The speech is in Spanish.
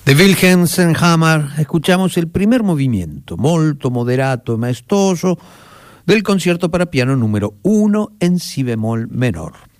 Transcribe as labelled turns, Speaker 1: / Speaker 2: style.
Speaker 1: De Wilhelm Hammer escuchamos il primer movimiento, molto moderato e maestoso, del concierto para piano numero 1 en si bemol menor.